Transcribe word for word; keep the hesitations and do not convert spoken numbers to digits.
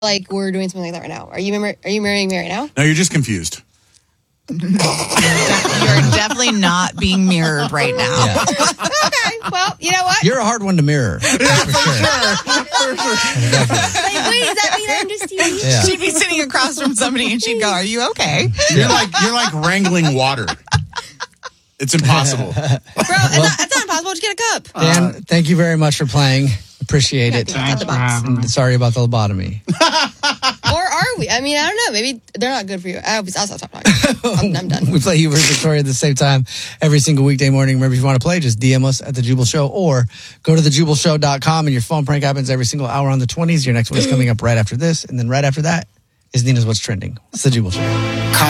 like we're doing something like that right now. Are you mar- Are you marrying me right now? No, you're just confused. You're definitely not being mirrored right now. Yeah. Okay, well, you know what? You're a hard one to mirror. Yeah, for sure. For sure. Like, wait, does that mean I'm just unique? Yeah. She'd be sitting across from somebody and she'd go, "Are you okay?" You're like you're like wrangling water. It's impossible. Bro, it's, not, it's not impossible. Just get a cup. Dan, thank you very much for playing. Appreciate it. At the box. And sorry about the lobotomy. Or are we? I mean, I don't know. Maybe they're not good for you. I'll, I'll stop talking. I'm, I'm done. We play you versus Victoria at the same time every single weekday morning. Remember, if you want to play, just D M us at The Jubal Show or go to the jubal show dot com, and your phone prank happens every single hour on the twenties. Your next one is coming up right after this. And then right after that is Nina's What's Trending. It's The Jubal Show.